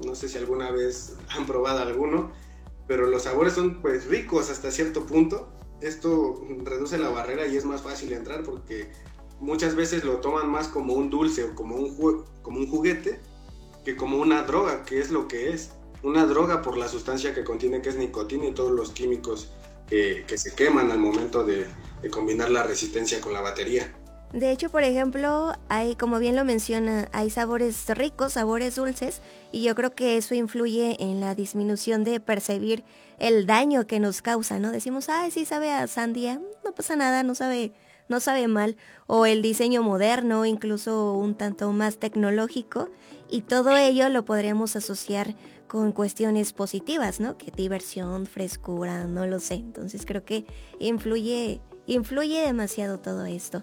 no sé si alguna vez han probado alguno, pero los sabores son pues ricos hasta cierto punto. Esto reduce la barrera y es más fácil entrar porque muchas veces lo toman más como un dulce o como un juguete que como una droga, que es lo que es. Una droga por la sustancia que contiene, que es nicotina y todos los químicos que se queman al momento de combinar la resistencia con la batería. De hecho, por ejemplo, hay, como bien lo menciona, hay sabores ricos, sabores dulces, y yo creo que eso influye en la disminución de percibir el daño que nos causa, ¿no? Decimos, ay, sí sabe a sandía, no pasa nada, no sabe mal, o el diseño moderno, incluso un tanto más tecnológico, y todo ello lo podríamos asociar con cuestiones positivas, ¿no? Que diversión, frescura, no lo sé. Entonces creo que influye demasiado todo esto.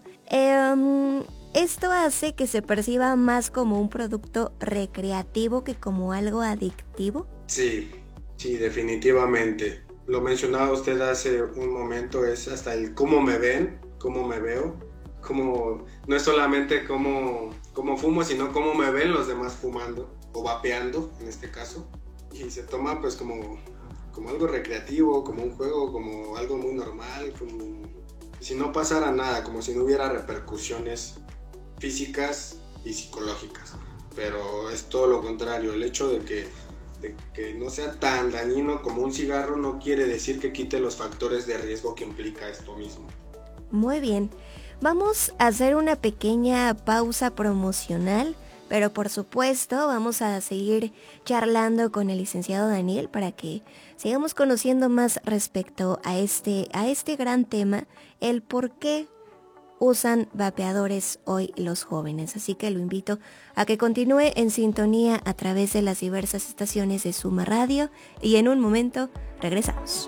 Esto hace que se perciba más como un producto recreativo que como algo adictivo. Sí, sí, definitivamente. Lo mencionaba usted hace un momento, es hasta el cómo me ven, cómo me veo, cómo, no es solamente cómo fumo, sino cómo me ven los demás fumando o vapeando en este caso. Y se toma pues como algo recreativo, como un juego, como algo muy normal, como si no pasara nada, como si no hubiera repercusiones físicas y psicológicas. Pero es todo lo contrario, el hecho de que no sea tan dañino como un cigarro no quiere decir que quite los factores de riesgo que implica esto mismo. Muy bien, vamos a hacer una pequeña pausa promocional, pero por supuesto vamos a seguir charlando con el licenciado Daniel para que sigamos conociendo más respecto a este gran tema, el por qué usan vapeadores hoy los jóvenes. Así que lo invito a que continúe en sintonía a través de las diversas estaciones de Suma Radio y en un momento regresamos.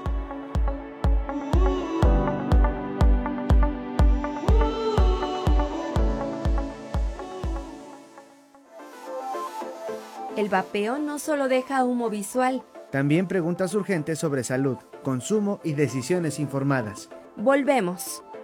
El vapeo no solo deja humo visual. También preguntas urgentes sobre salud, consumo y decisiones informadas. Volvemos.